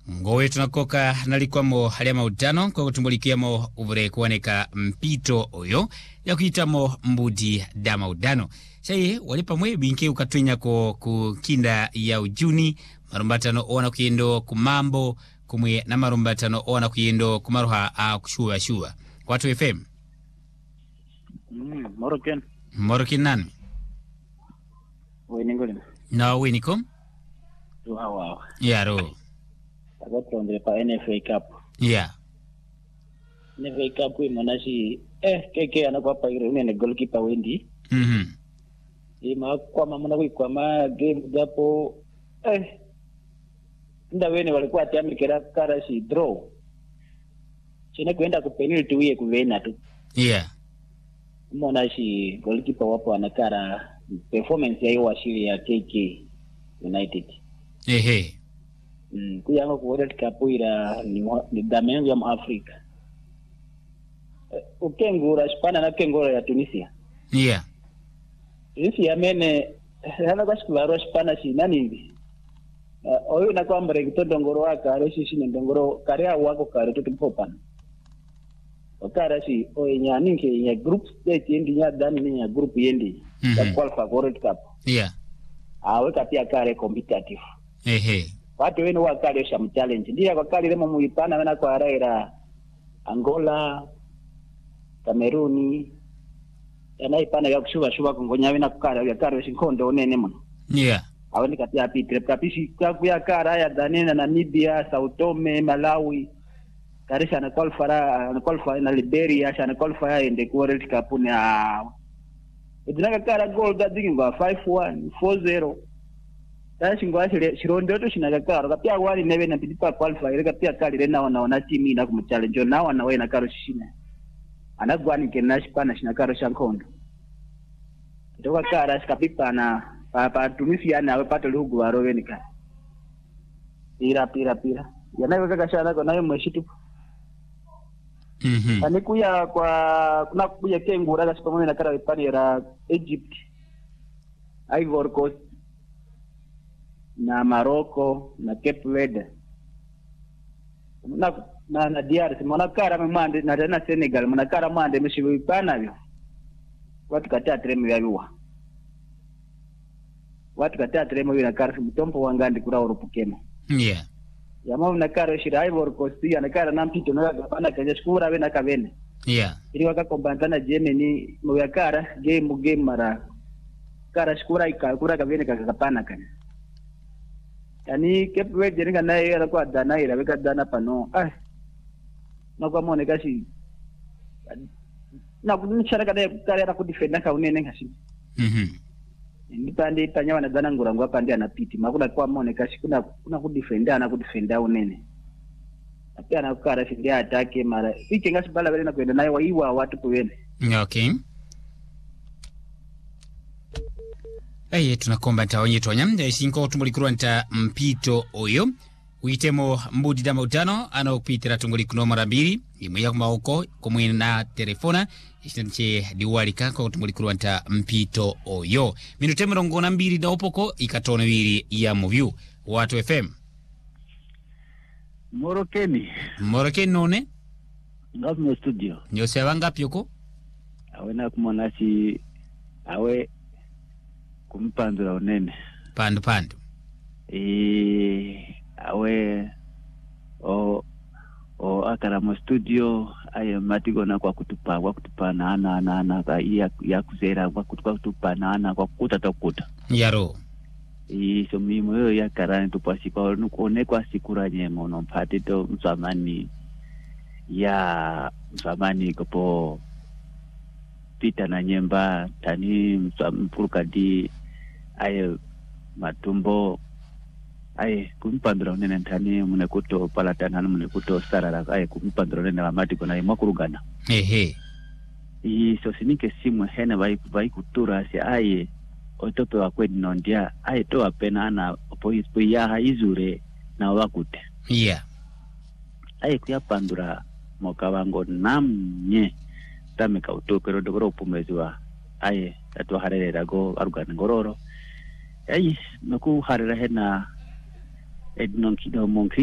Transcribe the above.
Ngowe tunakoka nalikwamo halia mautano kwa kutumbulikiamo uvure kuwaneka mpito oyo ya kuitamo mbudi da maudano. Saye walipa mwe binke ukatwenya ko kukinda ya ujuni marumbatano owana kuyendo kumambo kumwe na marumbatano owana kuyendo kumaruha kushua kwa tu FM. Moroken nani? Weningolina. Na wenikom? Wow. Yaro. Agotondre pa NFA Cup. Yeah. NFA Cup mwanashi keke anakuwa pa ile goalkeeper Wendy. Ima kwa mamuna kwa game japo nda wene walikuwa tiami kera karashi draw. Chine kuenda ku penalty wiye kuvena tu. Yeah. Mwanashi goalkeeper wapo anakara performance ya hiyo washiri ya KK United. Ehe. Kuyanga ku World Cup ira ni damengo ya Afrika. Ukengura Spana na kengura ya Tunisia. Yeah. Tunisia mene hana kwa shikubaro Spana si nani hivi. Oyo na kwa mbere kitondongoro waka areshi shine ndongoro kare wako kare tutupopana. Okara si onya ninke ya group stage yendi nya dani ni ya group yendi ya qualify World Cup. Yeah. Aweka pia kare competitive. Ehe. Watu wenu wakali sha challenge ndia kwa kali lemo muipana wana kwa raira Angola, Kameruni yanaipana ya kushuba kungonya wena kukara ya karo shinkondo onene mno. Yeah. Awani katia pitre kapishi kwa ya kara ya Danina, Namibia, Sao Tome, Malawi karisha na qualify na Liberia sha na qualify ende ku World Cup na idinaka kara goal that thing ba 5-1 4-0 tashi ngwa shirondo to shinagakaro kapia wali nebe na pidipa qualify kapia kali rena wana team ina ku challenge na wana we na karo shina anagwani kenashi pana shinakaro shankondo toka kara skapipa na pa Tunisia na we pato lugu warowe nika pira yanayo kaka shana kwa nayo mweshitu. Anikuya kwa kuna kuya kengura kasi pamoja na kara wipani ya Egypt, Ivory Coast na Morocco na Cape Verde na DRC mwana kara mwande na tena Senegal mwana kara mwande mshibipana vyo watu kataa tremu ya yuwa watu kataa tremu ya kara mtompo wangandi kura urupukema. Yeah. Yama na kara shira Ivory Coast ya na kara nampito na gapana kaje shukura we na kavene. Yeah. Ili waka kombantana Germany mo ya kara game mara kara shukura ikakura kavene kakapana kana. Yani Cape Verde ninga naye alikuwa dana ila weka dana pano na kwa muone kashi na kunishara kada kare na kudefend ka unene kashi ndipande panyawa na dana ngurangwa pande anapiti makuna kwa muone kashi kuna kudefenda unene pia na kukara shindi atake mara hiki ngasi bala bale na kwenda naye waiwa watu kuwene. Okay. Aye tunakomba ntaonye tonya sinko tumbulikirwa nta mpito oyo uitemo mbudi da mautano ana upitira tungulikuno mara 2 imwe ya kumauko kumwe na telefona ishinche diwalika kwa tumbulikirwa nta mpito oyo minute 2 da opoko ikatone 2 ya muvyu watu FM. Morokeni none Ngapno studio nyose wangapi yuko awena kumonashi awe kumpandura unene pandu awe akara mo studio ayo matigona kwa kutupana ana ka ya kuzera kwa kutupana ana kwa kuta yaro so mimo yo ya karani tupasi kwa nukuone kwa sikura nyemo no mpate to msamani kopo pita na nyemba tani mpurukadi aye matumbo aye kumpandura unene tani munekuto palatana munekuto sarara aye kumpandura unene amati kona imakurugana so sinike simu hene vai kutura si aye otope wa kwedi nondia aye toa pena ana opo ya izure na wakute aye kuyapandura mokawango namnye tameka utopero dogoro upumezwa aye tatu harerera go arugana ngororo aye naku harera hena ednon kido monki